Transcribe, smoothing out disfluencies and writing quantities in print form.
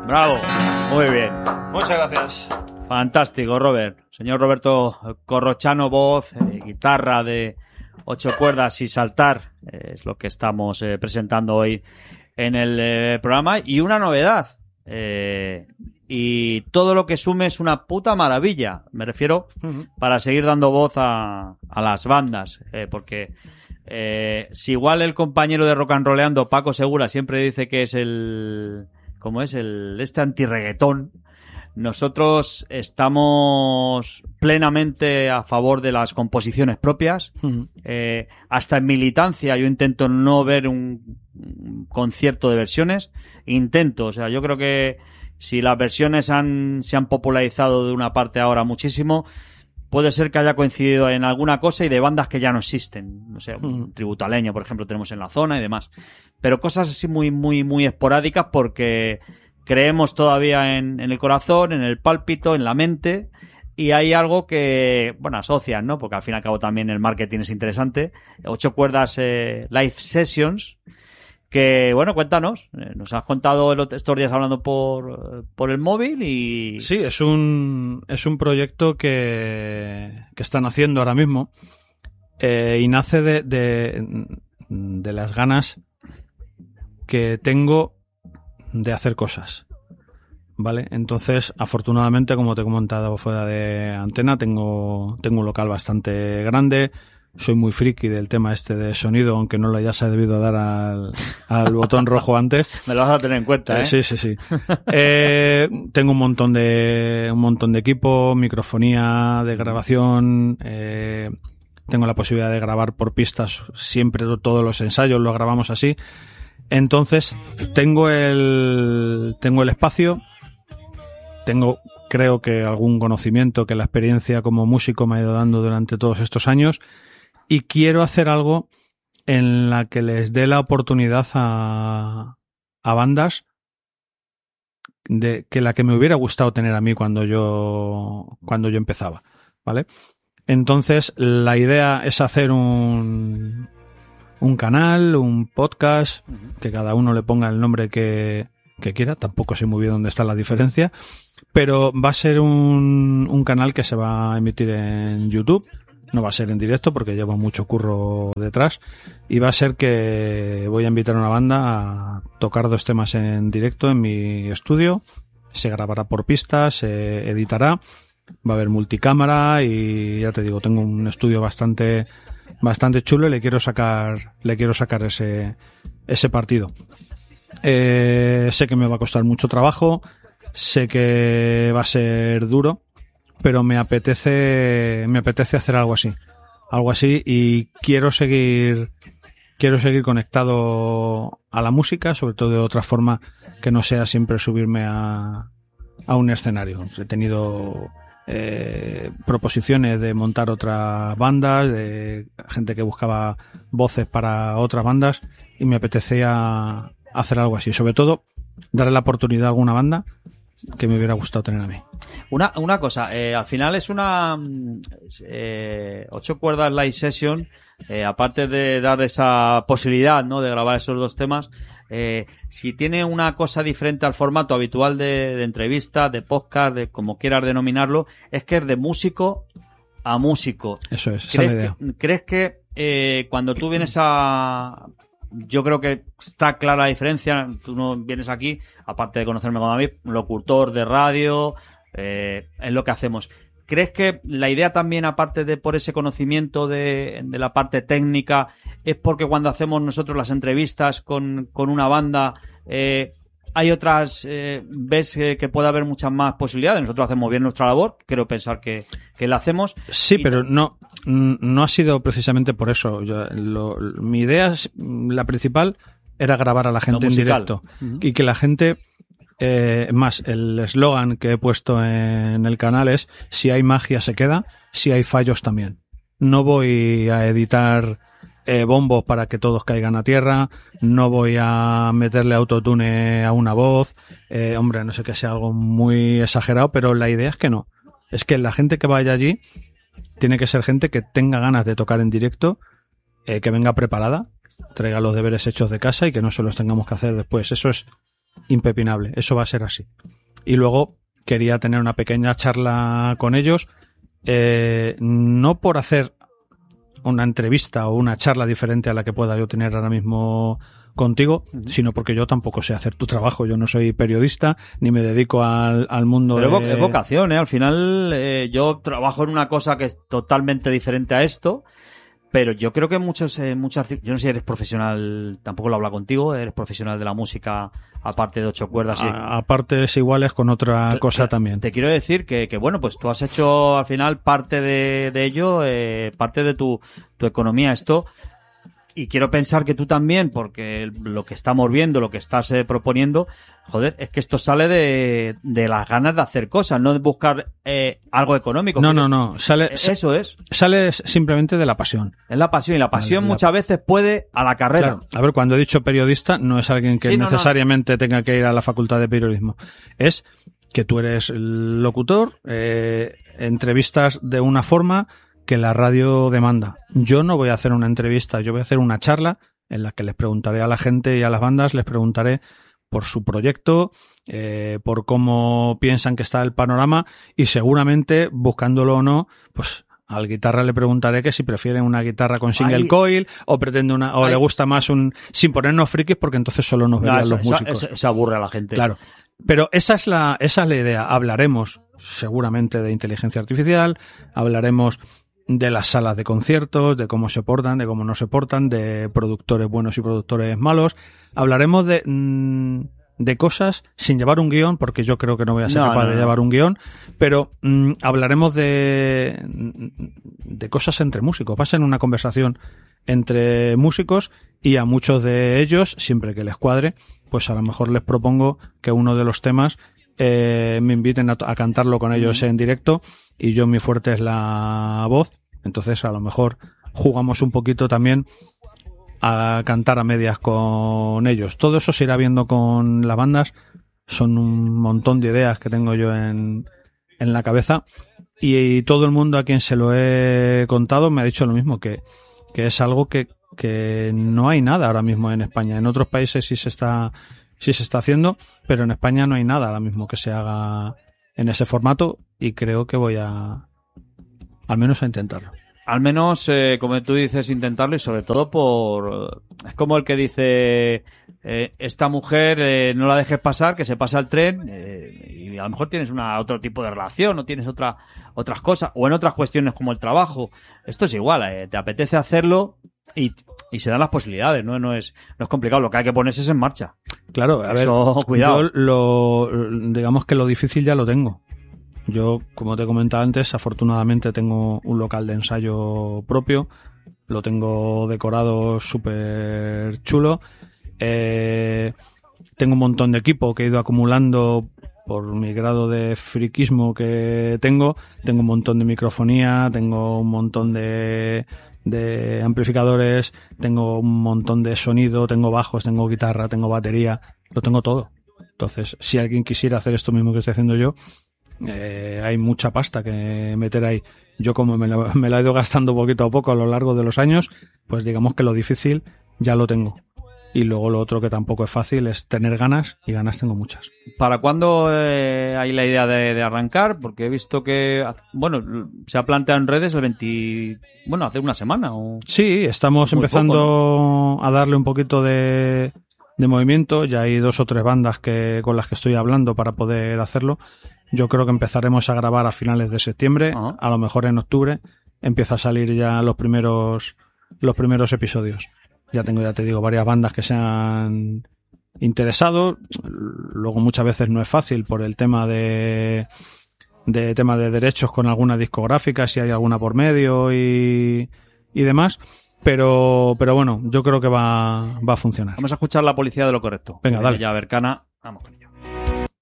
Bravo, muy bien. Muchas gracias. Fantástico, Robert. Señor Roberto Corrochano, voz, guitarra de 8 cuerdas y saltar, es lo que estamos presentando hoy en el programa. Y una novedad, y todo lo que sume es una puta maravilla. Me refiero para seguir dando voz a las bandas, porque si igual el compañero de Rock and Rolleando, Paco Segura, siempre dice que es este antirreggaetón, nosotros estamos plenamente a favor de las composiciones propias. Hasta en militancia yo intento no ver un concierto de versiones. O sea, yo creo que si las versiones se han popularizado de una parte ahora muchísimo, puede ser que haya coincidido en alguna cosa y de bandas que ya no existen. No sé, un tributo a Leño, por ejemplo, tenemos en La Zona y demás. Pero cosas así muy, muy, muy esporádicas porque creemos todavía en el corazón, en el pálpito, en la mente, y hay algo que, bueno, asocian, ¿no? Porque al fin y al cabo también el marketing es interesante. 8 cuerdas live sessions, que, bueno, cuéntanos. Nos has contado estos días hablando por el móvil y... Sí, es un proyecto que están haciendo ahora mismo y nace de las ganas que tengo de hacer cosas, ¿vale? Entonces, afortunadamente, como te he comentado fuera de antena, tengo un local bastante grande. Soy muy friki del tema este de sonido, aunque no le hayas debido dar al botón rojo antes. Me lo vas a tener en cuenta, ¿eh? Sí. Tengo un montón de equipo, microfonía de grabación. Tengo la posibilidad de grabar por pistas. Siempre todos los ensayos los grabamos así. Entonces, tengo el espacio, creo que algún conocimiento que la experiencia como músico me ha ido dando durante todos estos años, y quiero hacer algo en la que les dé la oportunidad a bandas que la que me hubiera gustado tener a mí cuando yo empezaba, ¿vale? Entonces, la idea es hacer un canal, un podcast, que cada uno le ponga el nombre que quiera. Tampoco sé muy bien dónde está la diferencia, pero va a ser un canal que se va a emitir en YouTube. No va a ser en directo porque lleva mucho curro detrás, y va a ser que voy a invitar a una banda a tocar 2 temas en directo en mi estudio. Se grabará por pistas, se editará, va a haber multicámara y ya te digo, tengo un estudio bastante chulo y le quiero sacar ese partido. Sé que me va a costar mucho trabajo, sé que va a ser duro, pero me apetece hacer algo así y quiero seguir conectado a la música, sobre todo de otra forma que no sea siempre subirme a un escenario. He tenido proposiciones de montar otras bandas, de gente que buscaba voces para otras bandas, y me apetecía hacer algo así, sobre todo darle la oportunidad a alguna banda que me hubiera gustado tener a mí. Una cosa, al final es una 8 cuerdas live session, aparte de dar esa posibilidad, ¿no?, de grabar esos 2 temas, si tiene una cosa diferente al formato habitual de entrevista, de podcast, de como quieras denominarlo, es que es de músico a músico. Eso es, esa es la idea. ¿Crees que cuando tú vienes yo creo que está clara la diferencia? Tú no vienes aquí, aparte de conocerme como a mí, locutor de radio, es lo que hacemos. ¿Crees que la idea también, aparte de por ese conocimiento de la parte técnica, es porque cuando hacemos nosotros las entrevistas con una banda, hay otras, ves que puede haber muchas más posibilidades? Nosotros hacemos bien nuestra labor, quiero pensar que la hacemos. Sí, pero no ha sido precisamente por eso. Mi idea, la principal, era grabar a la gente en directo. Y que la gente... más, el eslogan que he puesto en el canal es: si hay magia se queda, si hay fallos también. No voy a editar bombos para que todos caigan a tierra, no voy a meterle autotune a una voz, hombre, no sé, que sea algo muy exagerado, pero la idea es que no. Es que la gente que vaya allí tiene que ser gente que tenga ganas de tocar en directo, que venga preparada, traiga los deberes hechos de casa y que no se los tengamos que hacer después. Eso es impepinable, eso va a ser así. Y luego quería tener una pequeña charla con ellos, no por hacer una entrevista o una charla diferente a la que pueda yo tener ahora mismo contigo, sino porque yo tampoco sé hacer tu trabajo. Yo no soy periodista, ni me dedico al mundo Pero es vocación, ¿eh? Al final yo trabajo en una cosa que es totalmente diferente a esto, pero yo creo que muchas... Yo no sé si eres profesional, tampoco lo habla contigo, eres profesional de la música, aparte de 8 cuerdas. A partes iguales con otra cosa también. Te quiero decir que bueno, pues tú has hecho al final parte de ello, parte de tu economía. Esto... Y quiero pensar que tú también, porque lo que estamos viendo, lo que estás proponiendo, joder, es que esto sale de las ganas de hacer cosas, no de buscar algo económico. No. Eso es. Sale simplemente de la pasión. Es la pasión, y la pasión muchas veces puede a la carrera. Claro. A ver, cuando he dicho periodista, no es alguien que necesariamente tenga que ir a la facultad de periodismo. Es que tú eres locutor, entrevistas de una forma que la radio demanda. Yo no voy a hacer una entrevista, yo voy a hacer una charla en la que les preguntaré a la gente y a las bandas, les preguntaré por su proyecto, por cómo piensan que está el panorama, y seguramente, buscándolo o no, pues al guitarra le preguntaré que si prefieren una guitarra con single coil o pretende o le gusta más sin ponernos frikis, porque entonces solo nos verían los músicos. Eso aburre a la gente. Claro. Pero esa es la idea. Hablaremos seguramente de inteligencia artificial, hablaremos de las salas de conciertos, de cómo se portan, de cómo no se portan, de productores buenos y productores malos. Hablaremos de cosas sin llevar un guión, porque yo creo que no voy a ser capaz de llevar un guión, pero hablaremos de cosas entre músicos. Va a ser una conversación entre músicos, y a muchos de ellos, siempre que les cuadre, pues a lo mejor les propongo que uno de los temas me inviten a cantarlo con ellos en directo, y yo, mi fuerte es la voz, entonces a lo mejor jugamos un poquito también a cantar a medias con ellos. Todo eso se irá viendo con las bandas. Son un montón de ideas que tengo yo en la cabeza, y todo el mundo a quien se lo he contado me ha dicho lo mismo, que es algo que no hay nada ahora mismo en España. En otros países sí se está haciendo, pero en España no hay nada ahora mismo que se haga en ese formato, y creo que voy al menos a intentarlo. Al menos, como tú dices, intentarlo, y sobre todo es como el que dice, esta mujer no la dejes pasar, que se pasa el tren, y a lo mejor tienes otro tipo de relación, o tienes otras cosas, o en otras cuestiones como el trabajo. Esto es igual, te apetece hacerlo, y se dan las posibilidades, no es complicado, lo que hay que ponerse es en marcha. Claro, a ver, cuidado. Yo digamos que lo difícil ya lo tengo. Yo, como te comentaba antes, afortunadamente tengo un local de ensayo propio, lo tengo decorado súper chulo, tengo un montón de equipo que he ido acumulando por mi grado de friquismo que tengo un montón de microfonía, tengo un montón de amplificadores, tengo un montón de sonido, tengo bajos, tengo guitarra, tengo batería, lo tengo todo. Entonces, si alguien quisiera hacer esto mismo que estoy haciendo yo, hay mucha pasta que meter ahí. Yo, como me la he ido gastando poquito a poco a lo largo de los años, pues digamos que lo difícil ya lo tengo. Y luego lo otro que tampoco es fácil es tener ganas, y ganas tengo muchas. ¿Para cuándo hay la idea de arrancar? Porque he visto que, se ha planteado en redes hace una semana. Sí, estamos empezando poco, ¿no? A darle un poquito de movimiento. Ya hay 2 o 3 bandas con las que estoy hablando para poder hacerlo. Yo creo que empezaremos a grabar a finales de septiembre, a lo mejor en octubre empieza a salir ya los primeros episodios. Ya te digo, varias bandas que se han interesado. Luego muchas veces no es fácil por el tema de derechos con alguna discográfica, si hay alguna por medio y demás. Pero bueno, yo creo que va a funcionar. Vamos a escuchar La Policía de lo Correcto. Venga, dale. Ya Bercana, vamos con ello.